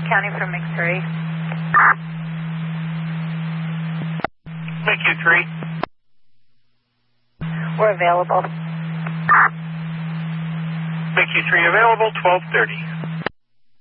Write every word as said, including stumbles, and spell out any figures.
County for mix three. Thank you, three. We're available. Thank you, three available, twelve thirty.